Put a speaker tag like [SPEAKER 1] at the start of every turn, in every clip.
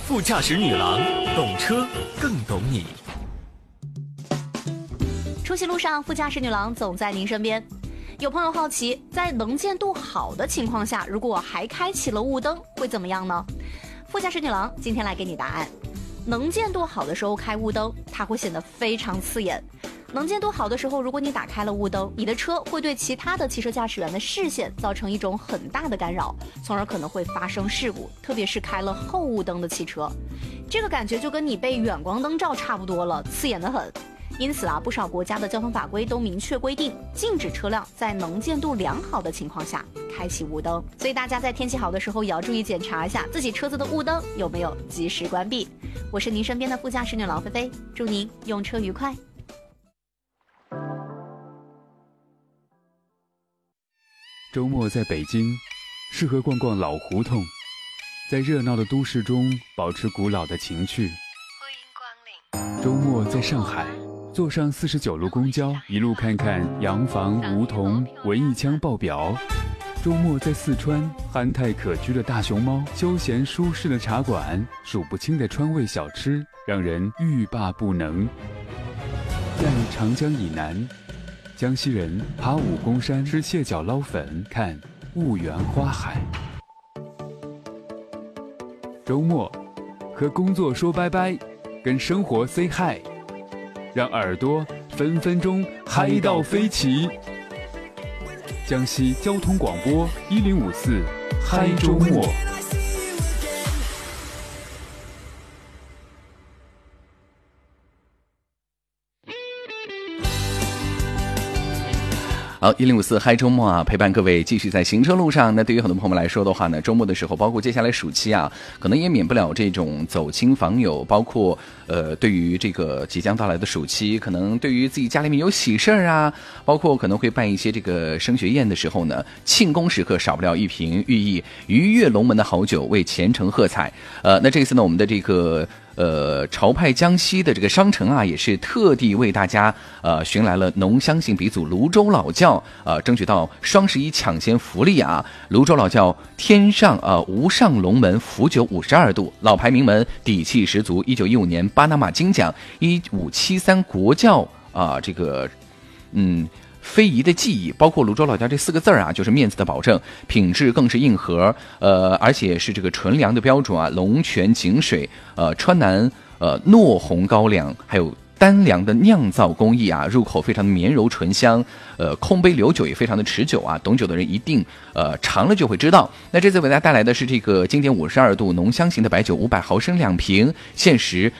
[SPEAKER 1] 副驾驶女郎，懂车更懂你。
[SPEAKER 2] 出行路上，副驾驶女郎总在您身边。有朋友好奇，在能见度好的情况下，如果还开启了雾灯，会怎么样呢？副驾驶女郎今天来给你答案。能见度好的时候开雾灯，它会显得非常刺眼。能见度好的时候，如果你打开了雾灯，你的车会对其他的汽车驾驶员的视线造成一种很大的干扰，从而可能会发生事故，特别是开了后雾灯的汽车。这个感觉就跟你被远光灯照差不多了，刺眼得很。因此不少国家的交通法规都明确规定，禁止车辆在能见度良好的情况下开启雾灯。所以大家在天气好的时候也要注意检查一下自己车子的雾灯有没有及时关闭。我是您身边的副驾驶女郎菲菲，祝您用车愉快。
[SPEAKER 3] 周末在北京，适合逛逛老胡同，在热闹的都市中保持古老的情趣。欢迎光临。周末在上海，坐上49路公交，一路看看洋房、梧桐、文艺腔爆表。周末在四川，憨态可掬的大熊猫，休闲舒适的茶馆，数不清的川味小吃，让人欲罢不能。在长江以南，江西人爬武功山，吃蟹脚捞粉，看婺源花海。周末和工作说拜拜，跟生活 say hi， 让耳朵分分钟嗨到飞起。江西交通广播1054嗨周末。
[SPEAKER 4] 好，1054嗨周末啊，陪伴各位继续在行车路上。那对于很多朋友们来说的话呢，周末的时候，包括接下来暑期啊，可能也免不了这种走亲访友，包括对于这个即将到来的暑期，可能对于自己家里面有喜事儿啊，包括可能会办一些这个升学宴的时候呢，庆功时刻少不了一瓶寓意鱼跃龙门的好酒，为前程喝彩。那这次呢，我们的这个潮派江西的这个商城啊，也是特地为大家寻来了浓香型鼻祖泸州老窖，争取到双11抢先福利啊！泸州老窖天上无上龙门伏酒52度，老牌名门，底气十足。1915年巴拿马金奖，1573国窖这个非遗的技艺，包括泸州老窖这4个字啊，就是面子的保证，品质更是硬核，而且是这个纯粮的标准啊，龙泉井水，川南糯红高粱，还有单粮的酿造工艺啊，入口非常的绵柔醇香，空杯留酒也非常的持久啊，懂酒的人一定尝了就会知道。那这次为大家带来的是这个经典52度浓香型的白酒500毫升2瓶，限时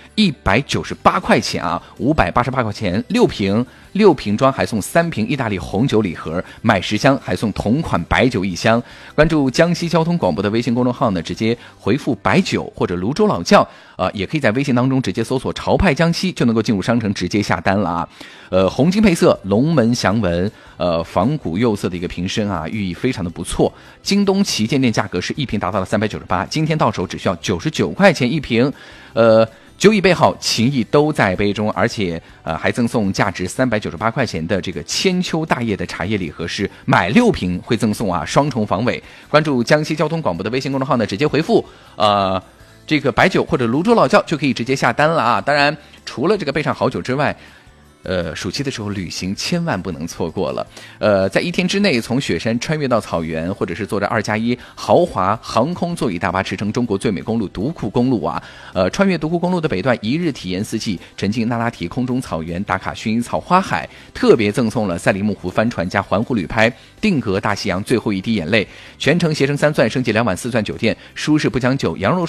[SPEAKER 4] 198块钱啊，588块钱6瓶。6瓶装还送3瓶意大利红酒礼盒，买10箱还送同款白酒1箱。关注江西交通广播的微信公众号呢，直接回复白酒或者泸州老窖，也可以在微信当中直接搜索潮派江西，就能够进入商城直接下单了啊。红金配色，龙门祥纹，仿古釉色的一个瓶身啊，寓意非常的不错。京东旗舰店价格是1瓶达到了398，今天到手只需要99块钱1瓶，酒已备好，情谊都在杯中，而且还赠送价值398块钱的这个千秋大业的茶叶礼盒，是买6瓶会赠送啊，双重防伪。关注江西交通广播的微信公众号呢，直接回复这个白酒或者泸州老窖就可以直接下单了啊。当然，除了这个备上好酒之外，暑期的时候旅行千万不能错过了。在1天之内从雪山穿越到草原，或者是坐着2+1豪华航空座椅大巴驰骋中国最美公路独库公路啊，穿越独库公路的北段，1日体验4季，沉浸那拉提空中草原，打卡薰衣草花海，特别赠送了赛里木湖帆船加环湖旅拍，定格大西洋最后一滴眼泪，全程携程3钻升级2晚4钻酒店，舒适不将就，羊肉